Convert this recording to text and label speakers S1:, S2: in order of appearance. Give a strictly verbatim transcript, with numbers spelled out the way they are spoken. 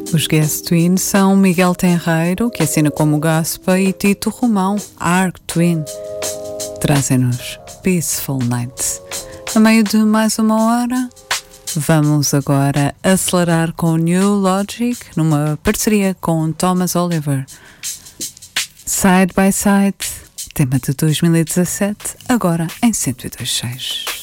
S1: Os Guest Twin são Miguel Tenreiro, que assina como Gaspa, e Tito Romão, Arc Twin. Trazem-nos Peaceful Night. A meio de mais uma hora, vamos agora acelerar com New Logic, numa parceria com Thomas Oliver. Side by Side, tema de dois mil e dezassete, agora em cento e dois ponto seis.